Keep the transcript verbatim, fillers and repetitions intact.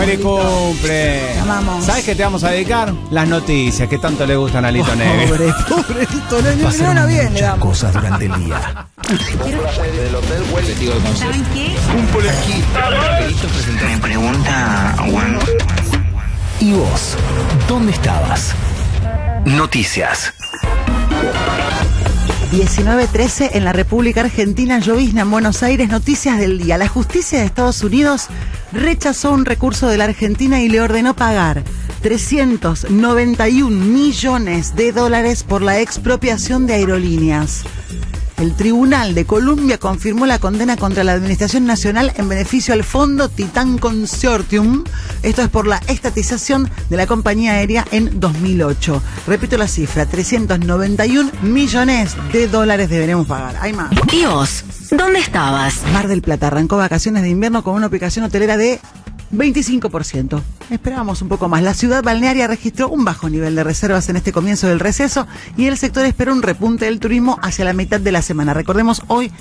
¡Feliz cumple! Te amamos. ¿Sabes qué te vamos a dedicar? Las noticias que tanto le gustan a Lito Nevia. Pobre, pobre Lito Nevia. Pasaron No, no, bien, le muchas damos. cosas durante el día. ¿Saben qué? Me pregunta, Juan. ¿Y vos? ¿Dónde estabas? Noticias. diecinueve trece en la República Argentina, llovizna en Buenos Aires, noticias del día. La justicia de Estados Unidos rechazó un recurso de la Argentina y le ordenó pagar trescientos noventa y un millones de dólares por la expropiación de aerolíneas. El Tribunal de Columbia confirmó la condena contra la Administración Nacional en beneficio al Fondo Titán Consortium. Esto es por la estatización de la compañía aérea en dos mil ocho. Repito la cifra, trescientos noventa y un millones de dólares deberemos pagar. Hay más. ¿Y vos? ¿Dónde estabas? Mar del Plata arrancó vacaciones de invierno con una ocupación hotelera de veinticinco por ciento. Esperábamos un poco más. La ciudad balnearia registró un bajo nivel de reservas en este comienzo del receso y el sector espera un repunte del turismo hacia la mitad de la semana. Recordemos, hoy